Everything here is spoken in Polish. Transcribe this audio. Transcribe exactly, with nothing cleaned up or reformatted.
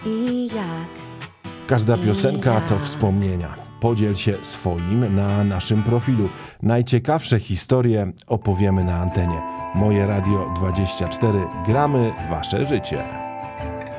I jak? Każda piosenka to wspomnienia. Podziel się swoim na naszym profilu. Najciekawsze historie opowiemy na antenie. Moje Radio dwadzieścia cztery. Gramy wasze życie.